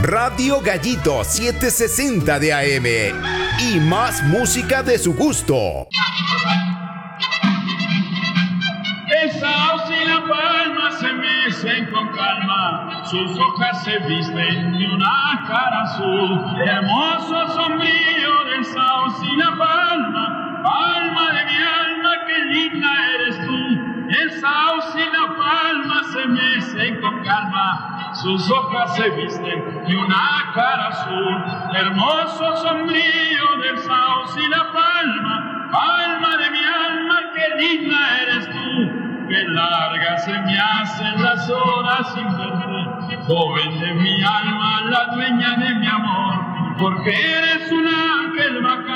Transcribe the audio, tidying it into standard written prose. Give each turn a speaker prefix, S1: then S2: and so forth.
S1: Radio Gallito 760 de AM. Y más música de su gusto.
S2: El sauce y la palma se mecen con calma, sus hojas se visten de una cara azul. Hermoso sombrío del sauce y la palma, palma de mi alma, qué linda eres tú. El sauce y la palma se mecen con calma, sus hojas se visten de una cara azul. Hermoso sombrío del sauce y la palma, palma de mi alma, qué linda eres tú. Qué largas se me hacen las horas sin verte, joven de mi alma, la dueña de mi amor, porque eres un ángel bacán.